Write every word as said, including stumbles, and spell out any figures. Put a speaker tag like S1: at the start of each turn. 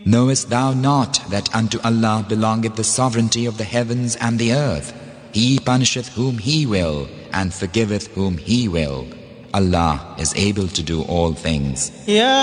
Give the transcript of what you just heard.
S1: Knowest thou not that unto Allah belongeth the sovereignty of the heavens and the earth? He punisheth whom He will, and forgiveth whom He will. Allah is able to do all things.
S2: يا